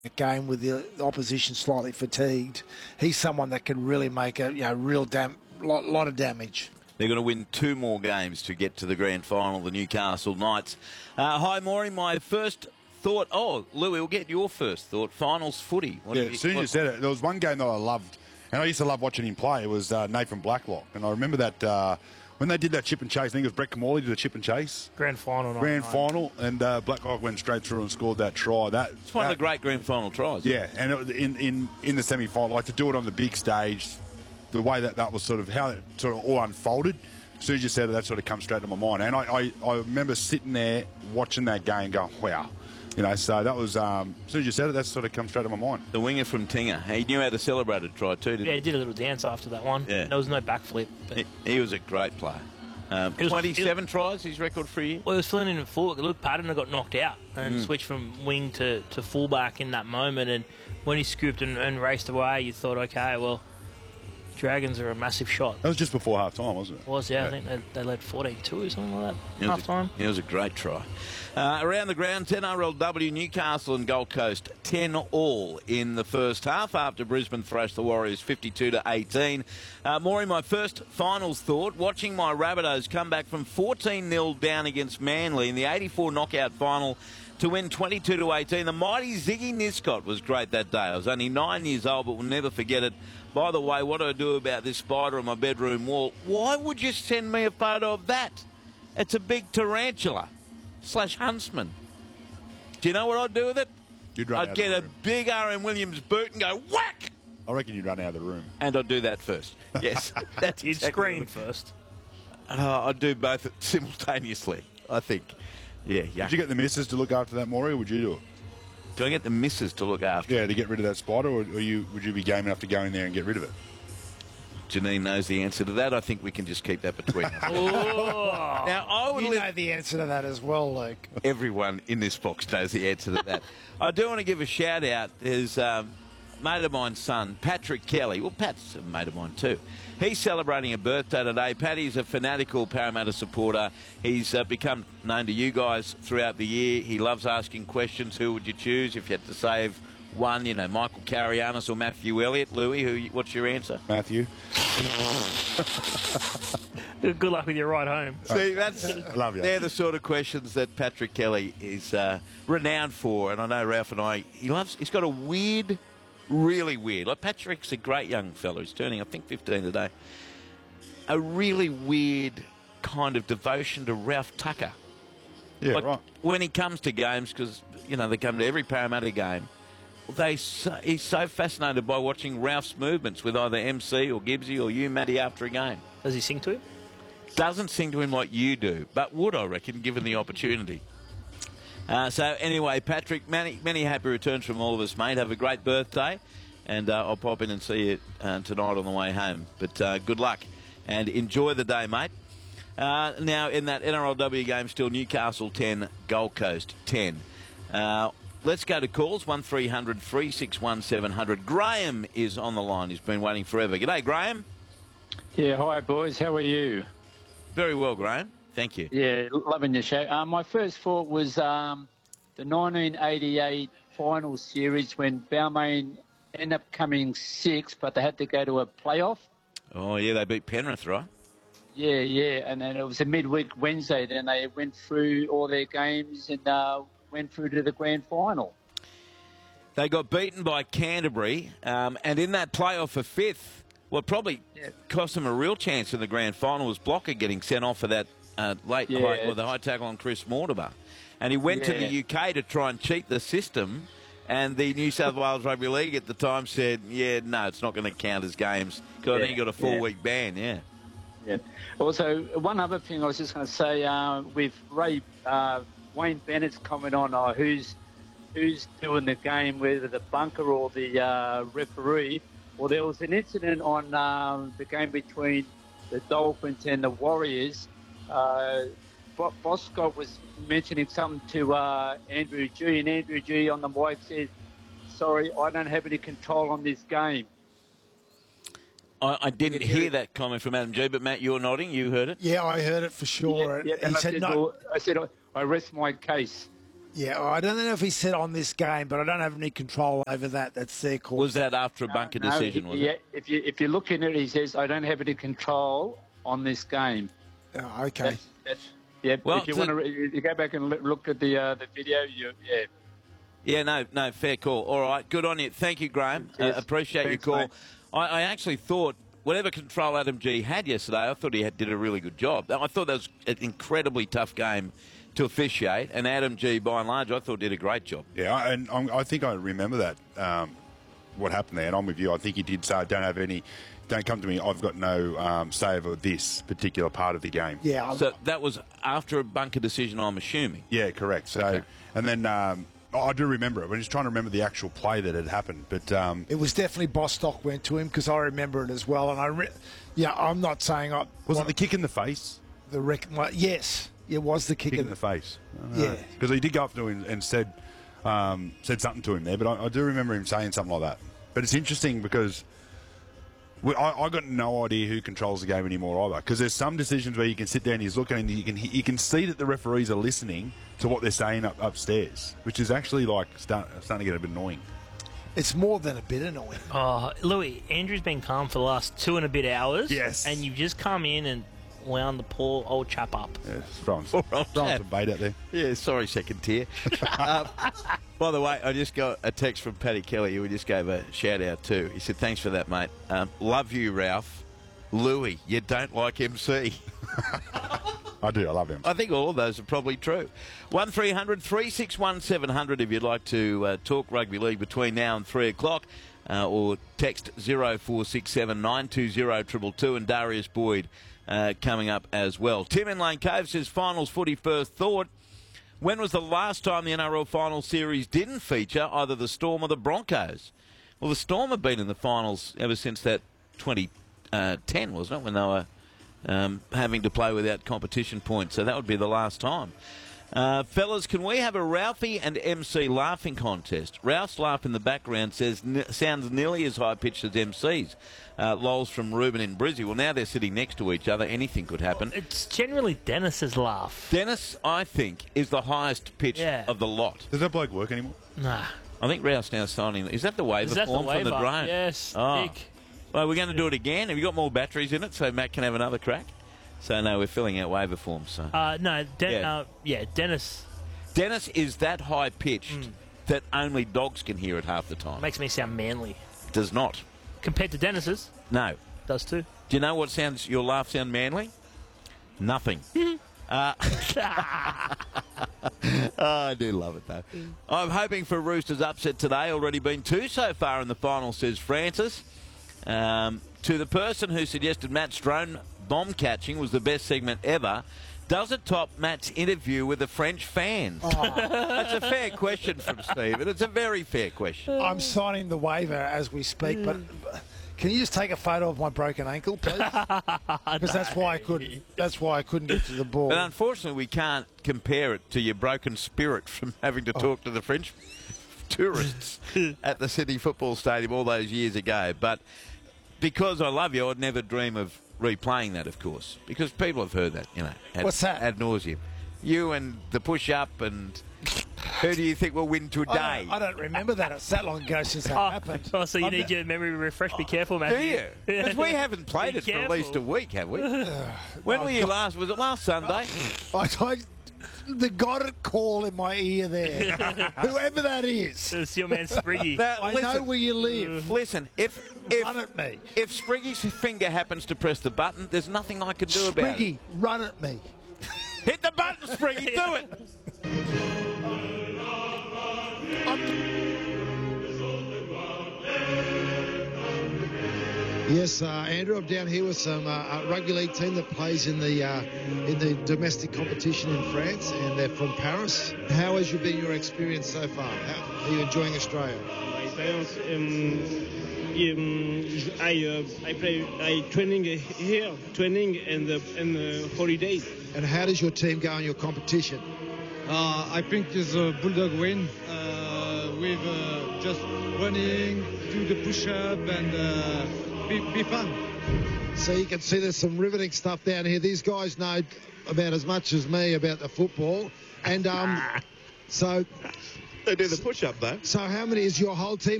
a game with the opposition slightly fatigued, he's someone that can really make a real lot of damage. They're going to win 2 more games to get to the grand final, the Newcastle Knights. Hi, Maury. My first thought... Oh, Louis, we'll get your first thought. Finals footy. As soon as you said it, there was one game that I loved, and I used to love watching him play. It was Nathan Blacklock. And I remember that when they did that chip and chase, I think it was Brett Camorley did the chip and chase. Grand final. And Blacklock went straight through and scored that try. It's one of the great grand final tries. Yeah, and it, in the semi-final, like to do it on the big stage, the way that was sort of how it sort of all unfolded. As soon as you said it, that sort of comes straight to my mind. And I remember sitting there watching that game going, wow. So that was, as soon as you said it, that sort of comes straight to my mind. The winger from Tinga. He knew how to celebrate a try too, didn't he? Yeah, he did a little dance after that one. Yeah. There was no backflip. But he was a great player. 27 tries, his record for a year. Well, he was filling in at fullback. Luke Patton got knocked out and switched from wing to fullback in that moment. And when he scooped and raced away, you thought, okay, well, Dragons are a massive shot. That was just before half-time, wasn't it? It was, yeah. I think they led 14-2 or something like that, half-time. It was a great try. Around the ground, 10 RLW, Newcastle and Gold Coast, 10-all in the first half after Brisbane thrashed the Warriors 52-18. Maury, my first finals thought, watching my Rabbitohs come back from 14-0 down against Manly in the 84 knockout final to win 22-18. The mighty Ziggy Niscott was great that day. I was only 9 years old, but will never forget it. By the way, what do I do about this spider on my bedroom wall? Why would you send me a photo of that? It's a big tarantula / huntsman. Do you know what I'd do with it? I'd get a big R.M. Williams boot and go whack! I reckon you'd run out of the room. And I'd do that first. Yes. That's You'd scream first. I'd do both simultaneously, I think. Yeah. Did you get the missus to look after that, Maury, or would you do it? Do I get the missus to look after? Yeah, to get rid of that spider, or would you be game enough to go in there and get rid of it? Janine knows the answer to that. I think we can just keep that between us. Now, you know the answer to that as well, Luke. Everyone in this box knows the answer to that. I do want to give a shout out. There's mate of mine's son, Patrick Kelly. Well, Pat's a mate of mine too. He's celebrating a birthday today. Paddy's a fanatical Parramatta supporter. He's become known to you guys throughout the year. He loves asking questions. Who would you choose if you had to save one? Michael Carianis or Matthew Elliott. Louis, what's your answer? Matthew. Good luck with your ride home. See, love you. They're the sort of questions that Patrick Kelly is renowned for. And I know Ralph and I, he's got a weird... Really weird. Like Patrick's a great young fellow. He's turning, I think, 15 today. A really weird kind of devotion to Ralph Tucker. Yeah, right. When he comes to games, because, they come to every Parramatta game, he's so fascinated by watching Ralph's movements with either MC or Gibbsy or you, Matty, after a game. Does he sing to him? Doesn't sing to him like you do, but would, I reckon, given the opportunity. So anyway, Patrick, many happy returns from all of us, mate. Have a great birthday, and I'll pop in and see you tonight on the way home. But good luck, and enjoy the day, mate. Now, in that NRLW game, still Newcastle 10, Gold Coast 10. Let's go to calls, 1300 361 700. Graham is on the line. He's been waiting forever. G'day, Graham. Yeah, hi, boys. How are you? Very well, Graham. Thank you. Yeah, loving your show. My first thought was the 1988 final series when Balmain ended up coming sixth, but they had to go to a playoff. Oh, yeah, they beat Penrith, right? Yeah, and then it was a midweek Wednesday. Then they went through all their games and went through to the grand final. They got beaten by Canterbury, and in that playoff for fifth, what probably cost them a real chance in the grand final was Blocker getting sent off for that the high tackle on Chris Mortimer. And he went to the UK to try and cheat the system, and the New South Wales Rugby League at the time said, no, it's not going to count as games, because I think he got a 4-week ban, Yeah. Also, one other thing I was just going to say, with Wayne Bennett's comment on who's doing the game, whether the bunker or the referee. Well, there was an incident on the game between the Dolphins and the Warriors. Boscott was mentioning something to Andrew G, and Andrew G on the mic said, sorry, I don't have any control on this game. I didn't hear that comment from Adam G, but Matt, you're nodding. You heard it? Yeah, I heard it for sure. And I said, I rest my case. Yeah, I don't know if he said on this game, but I don't have any control over that. That's their call. Was that after a bunker decision, was it? If you look in it, he says, I don't have any control on this game. Oh, okay. Well, if you want to, you go back and look at the video. Yeah, no, fair call. All right, good on you. Thank you, Graham. Appreciate your call. I actually thought whatever control Adam G had yesterday, I thought he did a really good job. I thought that was an incredibly tough game to officiate, and Adam G, by and large, I thought did a great job. Yeah, and I think I remember that, what happened there, and I'm with you. I think he did say, don't come to me, I've got no say over this particular part of the game. Yeah. So that was after a bunker decision, I'm assuming. Yeah, correct. So, okay. And then I do remember it. We're just trying to remember the actual play that had happened. But it was definitely Bostock went to him because I remember it as well. And I'm not saying was it the kick in the face? Yes, it was the kick in the face. Yeah, because he did go up to him and said something to him there. But I do remember him saying something like that. But it's interesting because I got no idea who controls the game anymore either. Because there's some decisions where you can sit there and he's looking and you can see that the referees are listening to what they're saying upstairs, which is actually like starting to get a bit annoying. It's more than a bit annoying. Oh, Louis, Andrew's been calm for the last 2 and a bit hours. Yes. And you've just come in and wound the poor old chap up. Yeah, throwing some bait out there. Yeah, sorry, second tier. By the way, I just got a text from Paddy Kelly, who we just gave a shout-out to. He said, thanks for that, mate. Love you, Ralph. Louis, you don't like MC. I do. I love him. I think all of those are probably true. 1300 361 700 if you'd like to talk rugby league between now and 3 o'clock. Or text 0467 920 222 and Darius Boyd coming up as well. Tim in Lane Cove says, finals footy first thought. When was the last time the NRL final series didn't feature either the Storm or the Broncos? Well, the Storm have been in the finals ever since that 2010, wasn't it, when they were having to play without competition points. So that would be the last time. Fellas, can we have a Ralphie and MC laughing contest? Ralph's laugh in the background sounds nearly as high-pitched as MC's. Lols from Ruben in Brizzy. Well, now they're sitting next to each other. Anything could happen. It's generally Dennis's laugh. Dennis, I think, is the highest pitch of the lot. Does that bloke work anymore? Nah. I think Ralph's now signing. Is that the waiver form from the drone? Yes. Oh. Big. Well, we're going to do it again. Have you got more batteries in it so Matt can have another crack? So, no, we're filling out waiver forms. So. No, Dennis. Dennis is that high-pitched that only dogs can hear it half the time. Makes me sound manly. Does not. Compared to Dennis's? No. Does too. Do you know what sounds your laugh sound manly? Nothing. I do love it, though. I'm hoping for Roosters upset today. Already been 2 so far in the final, says Francis. To the person who suggested Matt's drone bomb catching was the best segment ever, does it top Matt's interview with the French fans? Oh. That's a fair question from Stephen. It's a very fair question. I'm signing the waiver as we speak, but can you just take a photo of my broken ankle, please? Because that's why I couldn't get to the ball. But unfortunately, we can't compare it to your broken spirit from having to talk to the French tourists at the Sydney Football Stadium all those years ago. But because I love you, I'd never dream of replaying that, of course, because people have heard that, What's that? Ad nauseum. You and the push-up, and who do you think will win today? I don't remember that. It's that long ago since that happened. Oh, so you need your memory refreshed. Be careful, Matthew. Do you? Because we haven't played it for at least a week, have we? When were you last? Was it last Sunday? The got it call in my ear there. Whoever that is. It's your man Spriggy. I know where you live. Listen, if run at me. If Spriggy's finger happens to press the button, there's nothing I can do about it. Spriggy, run at me. Hit the button, Spriggy, do it. Yes, Andrew, I'm down here with some rugby league team that plays in the domestic competition in France, and they're from Paris. How has been your experience so far? How are you enjoying Australia? My experience, I training here, training and the holidays. And how does your team go in your competition? I think it's a Bulldog win with just running, do the push-up and be fun. So you can see there's some riveting stuff down here. These guys know about as much as me about the football. And So They do the push-up, though. how many is your whole team?